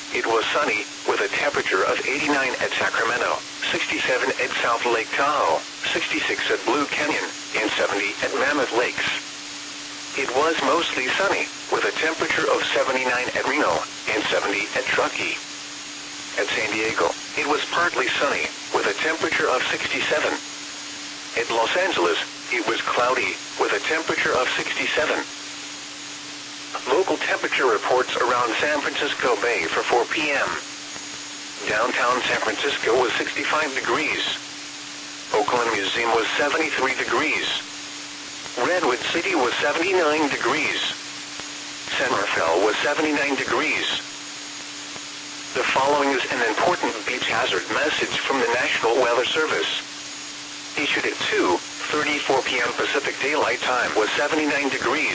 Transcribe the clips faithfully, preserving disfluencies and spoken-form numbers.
it was sunny, with a temperature of eighty-nine at Sacramento, sixty-seven at South Lake Tahoe, sixty-six at Blue Canyon, and seventy at Mammoth Lakes. It was mostly sunny, with a temperature of seventy-nine at Reno, and seventy at Truckee. At San Diego, it was partly sunny, with a temperature of sixty-seven. At Los Angeles, it was cloudy, with a temperature of sixty-seven. Local temperature reports around San Francisco Bay for four p m Downtown San Francisco was sixty-five degrees. Oakland Museum was seventy-three degrees. Redwood City was seventy-nine degrees. San Rafael was seventy-nine degrees. The following is an important beach hazard message from the National Weather Service. Issued at two thirty-four p m Pacific Daylight Time was seventy-nine degrees.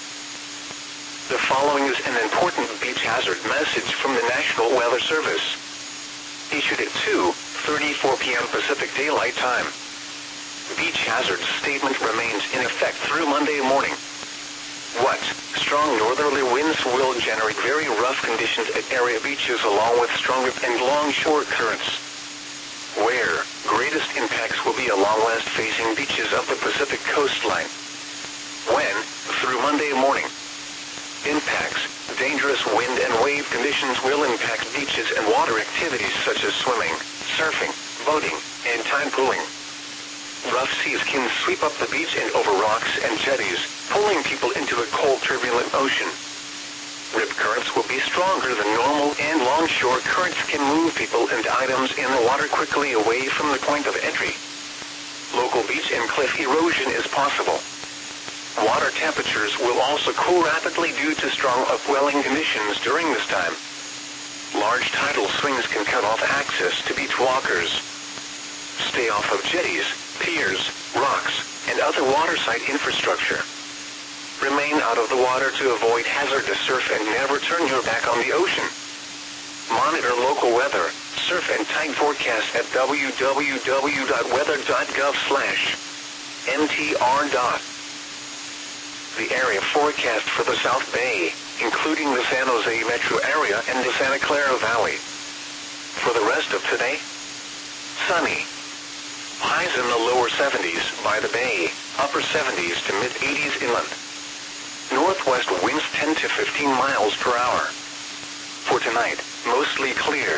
The following is an important beach hazard message from the National Weather Service. Issued at two thirty-four p m Pacific Daylight Time. Beach hazard statement remains in effect through Monday morning. What? Strong northerly winds will generate very rough conditions at area beaches along with stronger and long shore currents. Where? Greatest impacts will be along west-facing beaches of the Pacific coastline. When? Through Monday morning. Impacts. Dangerous wind and wave conditions will impact beaches and water activities such as swimming, surfing, boating, and tide pooling. Rough seas can sweep up the beach and over rocks and jetties, pulling people into a cold, turbulent ocean. Rip currents will be stronger than normal, and longshore currents can move people and items in the water quickly away from the point of entry. Local beach and cliff erosion is possible. Water temperatures will also cool rapidly due to strong upwelling conditions during this time. Large tidal swings can cut off access to beach walkers. Stay off of jetties, piers, rocks, and other waterside infrastructure. Remain out of the water to avoid hazardous surf and never turn your back on the ocean. Monitor local weather, surf and tide forecasts at w w w dot weather dot gov slash n t r. The area forecast for the South Bay, including the San Jose metro area and the Santa Clara Valley. For the rest of today, sunny. Highs in the lower seventies by the bay, upper seventies to mid-eighties inland. Northwest winds ten to fifteen miles per hour. For tonight, mostly clear.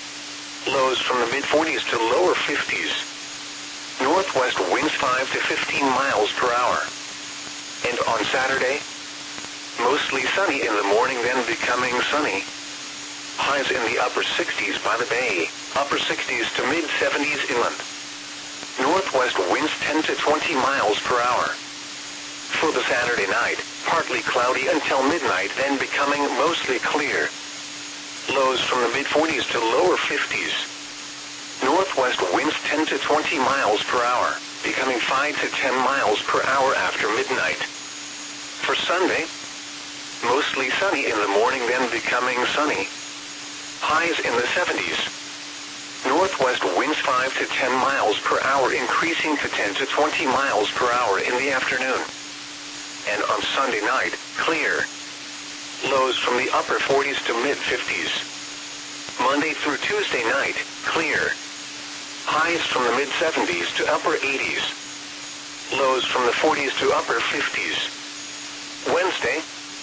Lows from the mid-forties to lower fifties. Northwest winds five to fifteen miles per hour. And on Saturday, mostly sunny in the morning, then becoming sunny. Highs in the upper sixties by the bay, upper sixties to mid-seventies inland. Northwest winds ten to twenty miles per hour. For the Saturday night, partly cloudy until midnight, then becoming mostly clear. Lows from the mid-forties to lower fifties. Northwest winds ten to twenty miles per hour, becoming five to ten miles per hour after midnight. For Sunday, mostly sunny in the morning, then becoming sunny. Highs in the seventies. Northwest winds five to ten miles per hour, increasing to ten to twenty miles per hour in the afternoon. And on Sunday night, clear. Lows from the upper forties to mid-fifties. Monday through Tuesday night, clear. Highs from the mid-seventies to upper eighties. Lows from the forties to upper fifties. Wednesday,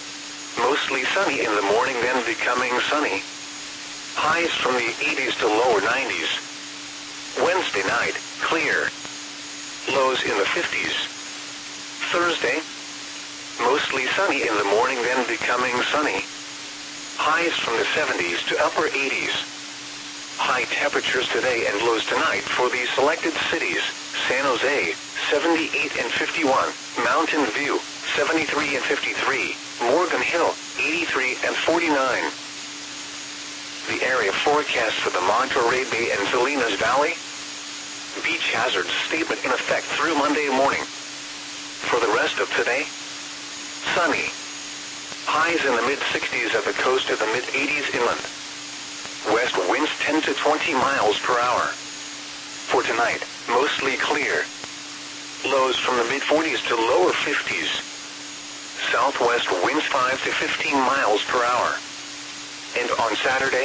mostly sunny in the morning, then becoming sunny. Highs from the eighties to lower nineties. Wednesday night, clear. Lows in the fifties. Thursday, mostly sunny in the morning, then becoming sunny. Highs from the seventies to upper eighties. High temperatures today and lows tonight for the selected cities: San Jose, seventy-eight and fifty-one, Mountain View, seventy-three and fifty-three, Morgan Hill, eighty-three and forty-nine. The area forecast for the Monterey Bay and Salinas Valley. Beach hazard statement in effect through Monday morning. For the rest of today, sunny. Highs in the mid-sixties at the coast to the mid-eighties inland. West winds ten to twenty miles per hour. For tonight, mostly clear. Lows from the mid-forties to lower fifties. Southwest winds five to fifteen miles per hour. And on Saturday,